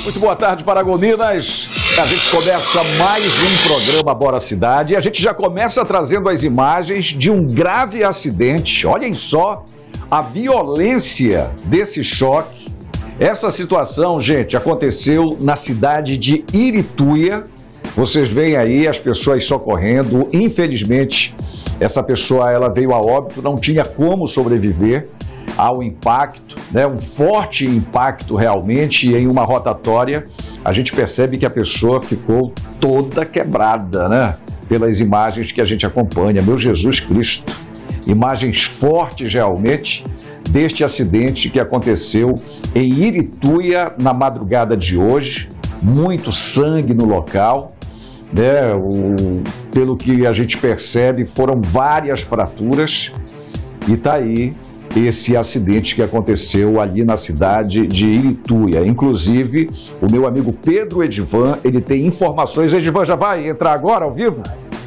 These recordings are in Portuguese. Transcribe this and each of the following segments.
Muito boa tarde, Paragominas. A gente começa mais um programa Bora Cidade e a gente já começa trazendo as imagens de um grave acidente. Olhem só a violência desse choque. Essa situação, gente, aconteceu na cidade de Irituia. Vocês veem aí as pessoas socorrendo. Infelizmente, essa pessoa ela veio a óbito, não tinha como sobreviver ao impacto, né? Um forte impacto realmente em uma rotatória. A gente percebe que a pessoa ficou toda quebrada, né? Pelas imagens que a gente acompanha. Meu Jesus Cristo, imagens fortes realmente deste acidente que aconteceu em Irituia na madrugada de hoje. Muito sangue no local, né? Pelo que a gente percebe, foram várias fraturas e tá aí esse acidente que aconteceu ali na cidade de Irituia. Inclusive, o meu amigo Pedro Edivan, ele tem informações. Edivan, já vai entrar agora ao vivo?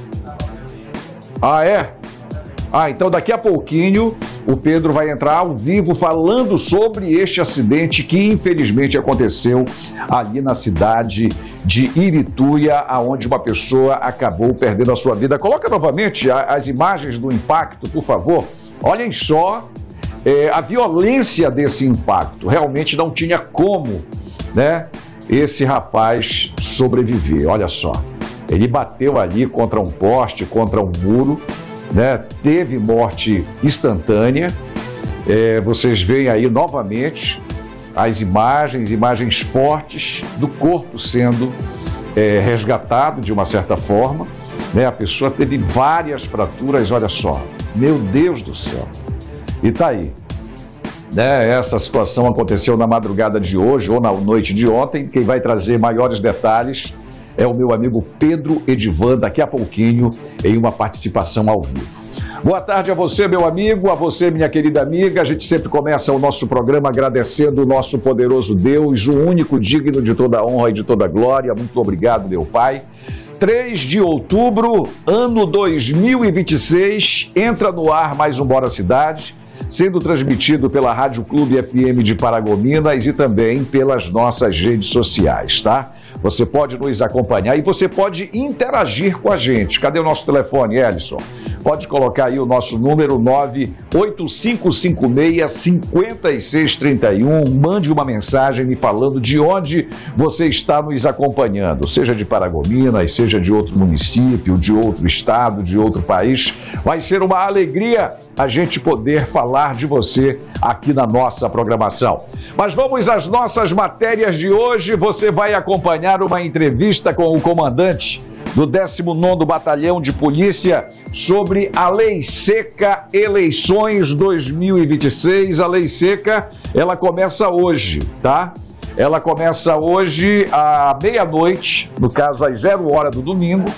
Ah, é? Então daqui a pouquinho o Pedro vai entrar ao vivo falando sobre este acidente que infelizmente aconteceu ali na cidade de Irituia, onde uma pessoa acabou perdendo a sua vida. Coloca novamente as imagens do impacto, por favor. Olhem só a violência desse impacto. Realmente não tinha como, né, esse rapaz sobreviver. Olha só, ele bateu ali contra um poste, contra um muro, né? Teve morte instantânea. Vocês veem aí novamente as imagens fortes do corpo sendo resgatado de uma certa forma, né? A pessoa teve várias fraturas, olha só, meu Deus do céu. E tá aí, né? Essa situação aconteceu na madrugada de hoje ou na noite de ontem. Quem vai trazer maiores detalhes é o meu amigo Pedro Edivan, daqui a pouquinho, em uma participação ao vivo. Boa tarde a você, meu amigo, a você, minha querida amiga. A gente sempre começa o nosso programa agradecendo o nosso poderoso Deus, o único digno de toda honra e de toda glória. Muito obrigado, meu Pai. 3 de outubro, ano 2026, entra no ar mais um Bora Cidade, sendo transmitido pela Rádio Clube FM de Paragominas e também pelas nossas redes sociais, tá? Você pode nos acompanhar e você pode interagir com a gente. Cadê o nosso telefone, Ellison? Pode colocar aí o nosso número 98556-5631. Mande uma mensagem me falando de onde você está nos acompanhando, seja de Paragominas, seja de outro município, de outro estado, de outro país. Vai ser uma alegria a gente poder falar de você aqui na nossa programação. Mas vamos às nossas matérias de hoje. Você vai acompanhar uma entrevista com o comandante do 19º Batalhão de Polícia sobre a Lei Seca Eleições 2026. A Lei Seca, ela começa hoje, tá? Ela começa hoje à meia-noite, no caso às 0 horas do domingo,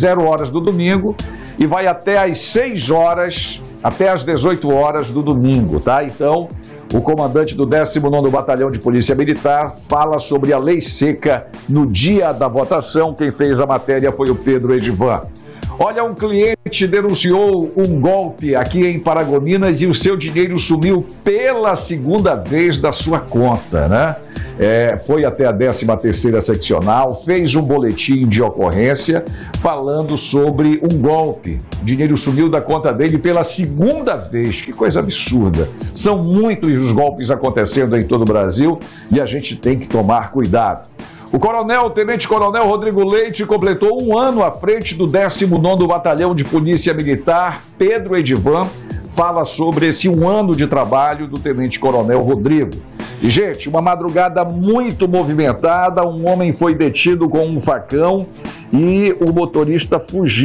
e vai até às 6 horas, até às 18 horas do domingo, tá? Então, o comandante do 19º Batalhão de Polícia Militar fala sobre a Lei Seca no dia da votação. Quem fez a matéria foi o Pedro Edivan. Olha, um cliente denunciou um golpe aqui em Paragominas e o seu dinheiro sumiu pela segunda vez da sua conta, né? Foi até a 13ª seccional, fez um boletim de ocorrência falando sobre um golpe. O dinheiro sumiu da conta dele pela segunda vez. Que coisa absurda. São muitos os golpes acontecendo em todo o Brasil e a gente tem que tomar cuidado. O tenente-coronel Rodrigo Leite completou um ano à frente do 19º Batalhão de Polícia Militar. Pedro Edivan fala sobre esse um ano de trabalho do tenente-coronel Rodrigo. E, gente, uma madrugada muito movimentada, um homem foi detido com um facão e um motorista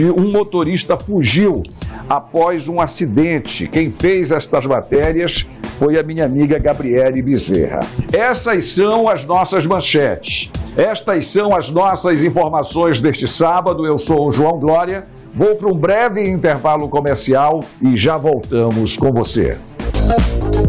fugiu após um acidente. Quem fez estas matérias foi a minha amiga Gabriele Bezerra. Essas são as nossas manchetes. Estas são as nossas informações deste sábado. Eu sou o João Glória. Vou para um breve intervalo comercial e já voltamos com você.